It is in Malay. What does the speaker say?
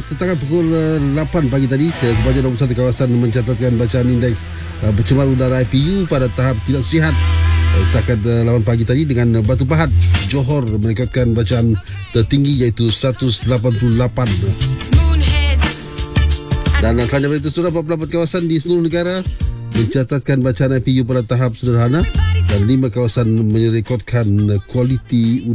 Setakat pukul 8 pagi tadi, sebanyak 21 kawasan mencatatkan bacaan indeks pencemaran udara IPU pada tahap tidak sihat. Setakat 8 pagi tadi, dengan Batu Pahat, Johor merekodkan bacaan tertinggi iaitu 188. Dan selanjutnya itu, sudah 48 kawasan di seluruh negara mencatatkan bacaan IPU pada tahap sederhana dan 5 kawasan merekodkan kualiti udara